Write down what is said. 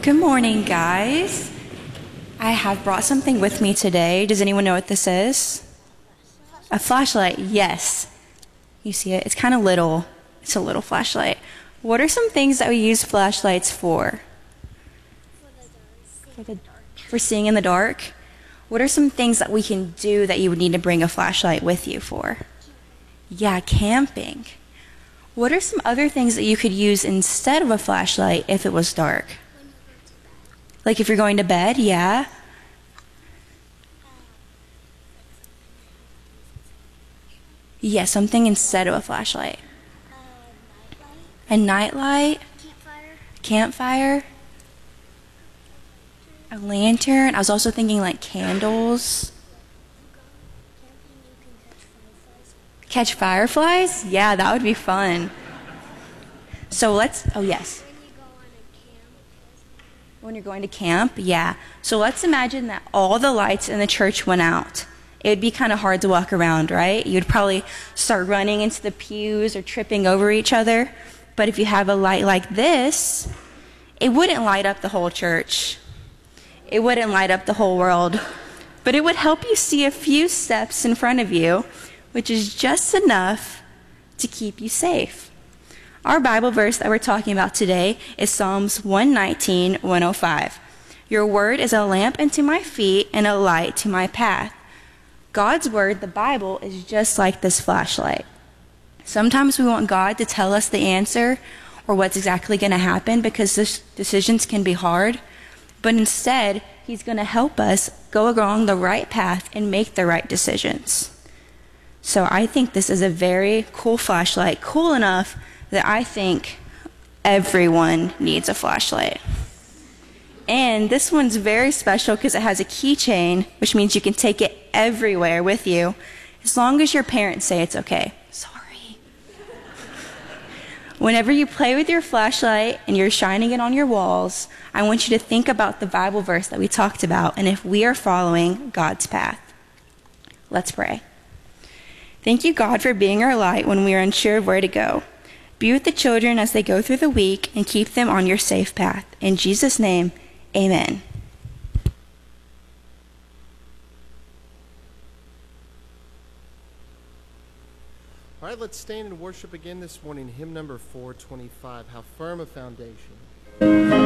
Good morning, guys. I have brought something with me today. Does anyone know what this is? A flashlight, yes. You see it? It's kind of little. It's a little flashlight. What are some things that we use flashlights for? For seeing in the dark? What are some things that we can do that you would need to bring a flashlight with you for? Yeah, camping. What are some other things that you could use instead of a flashlight if it was dark? Like if you're going to bed, yeah. Yeah, something instead of a flashlight. A nightlight? Campfire? A lantern? I was also thinking like candles. Catch fireflies? Yeah, that would be fun. So oh yes. When you're going to camp, yeah. So let's imagine that all the lights in the church went out. It would be kind of hard to walk around, right? You'd probably start running into the pews or tripping over each other. But if you have a light like this, it wouldn't light up the whole church. It wouldn't light up the whole world. But it would help you see a few steps in front of you, which is just enough to keep you safe. Our Bible verse that we're talking about today is Psalms 119, 105. Your word is a lamp unto my feet and a light to my path. God's word, the Bible, is just like this flashlight. Sometimes we want God to tell us the answer or what's exactly going to happen because decisions can be hard. But instead, he's going to help us go along the right path and make the right decisions. So I think this is a very cool flashlight, cool enough that I think everyone needs a flashlight. And this one's very special because it has a keychain, which means you can take it everywhere with you, as long as your parents say it's okay. Sorry. Whenever you play with your flashlight and you're shining it on your walls, I want you to think about the Bible verse that we talked about and if we are following God's path. Let's pray. Thank you, God, for being our light when we are unsure of where to go. Be with the children as they go through the week and keep them on your safe path. In Jesus' name, amen. All right, let's stand and worship again this morning. Hymn number 425, How Firm a Foundation.